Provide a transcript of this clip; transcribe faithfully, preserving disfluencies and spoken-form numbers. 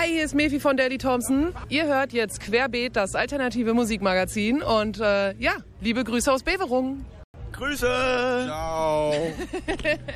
Hi, hier ist Mefi von Daddy Thompson. Ihr hört jetzt Querbeet, das alternative Musikmagazin. Und äh, ja, liebe Grüße aus Beverungen. Grüße! Ciao!